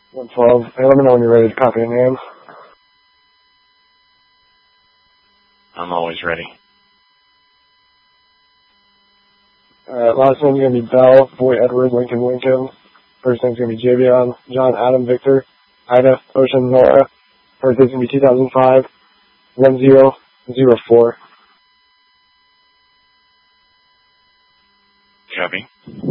112. Hey, let me know when you're ready to copy a name. I'm always ready. Last name's going to be Bell, Boy Edward, Lincoln Lincoln. First name's going to be Javion, John Adam Victor, Ida, Ocean Nora. Birthday's going to be 2005, 1004. Copy.